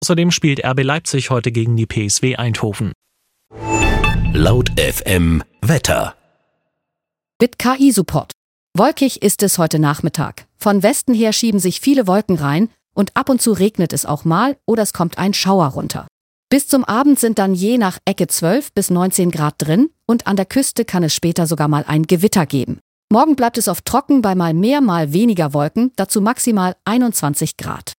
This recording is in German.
Außerdem spielt RB Leipzig heute gegen die PSW Eindhoven. Laut FM Wetter. Mit KI-Support. Wolkig ist es heute Nachmittag. Von Westen her schieben sich viele Wolken rein und ab und zu regnet es auch mal oder es kommt ein Schauer runter. Bis zum Abend sind dann je nach Ecke 12 bis 19 Grad drin und an der Küste kann es später sogar mal ein Gewitter geben. Morgen bleibt es oft trocken bei mal mehr, mal weniger Wolken, dazu maximal 21 Grad.